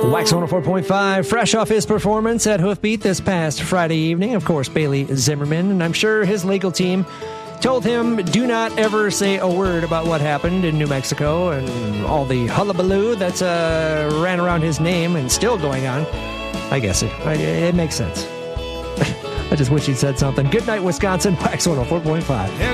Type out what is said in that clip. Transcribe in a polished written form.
Wax 104.5, fresh off his performance at Hoofbeat this past Friday evening. Of course, Bailey Zimmerman, and I'm sure his legal team told him, do not ever say a word about what happened in New Mexico and all the hullabaloo that's ran around his name and still going on. I guess it makes sense. I just wish he'd said something. Good night, Wisconsin. Wax 104.5.